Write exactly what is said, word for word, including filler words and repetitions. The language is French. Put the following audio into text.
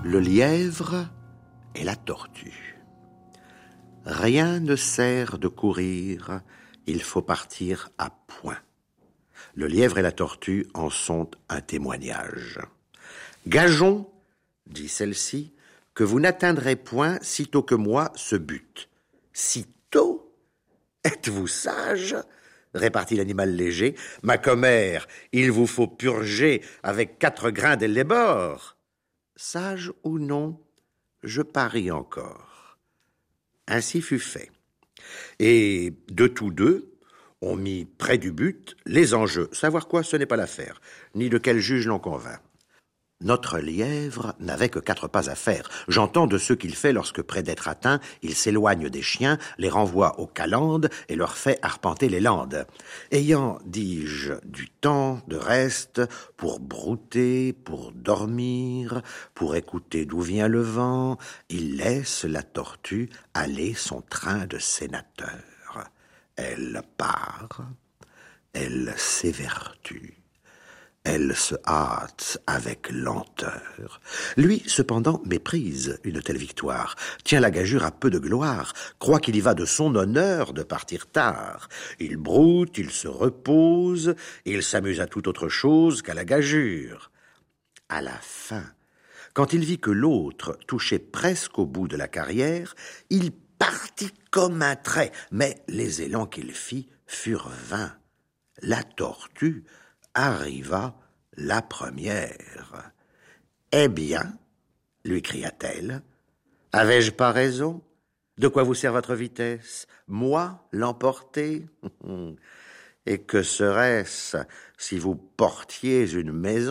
le lièvre et la tortue. Rien ne sert de courir, il faut partir à point. Le lièvre et la tortue en sont un témoignage. Gageons, dit celle-ci, que vous n'atteindrez point sitôt que moi ce but. Sitôt? Êtes-vous sage? Répartit l'animal léger. Ma commère, il vous faut purger avec quatre grains d'ellébore. Sage ou non, je parie encore. Ainsi fut fait. Et de tous deux, on mit près du but les enjeux. Savoir quoi, ce n'est pas l'affaire, ni de quel juge l'on convainc. Notre lièvre n'avait que quatre pas à faire. J'entends de ce qu'il fait lorsque, près d'être atteint, il s'éloigne des chiens, les renvoie aux calendes et leur fait arpenter les landes. Ayant, dis-je, du temps de reste pour brouter, pour dormir, pour écouter d'où vient le vent, il laisse la tortue aller son train de sénateur. Elle part, elle s'évertue. Elle se hâte avec lenteur. Lui, cependant, méprise une telle victoire, tient la gageure à peu de gloire, croit qu'il y va de son honneur de partir tard. Il broute, il se repose, il s'amuse à toute autre chose qu'à la gageure. À la fin, quand il vit que l'autre touchait presque au bout de la carrière, il partit comme un trait, mais les élans qu'il fit furent vains. La tortue arriva la première. « Eh bien, lui cria-t-elle, avais-je pas raison? De quoi vous sert votre vitesse? Moi, l'emporter? Et que serait-ce si vous portiez une maison ?»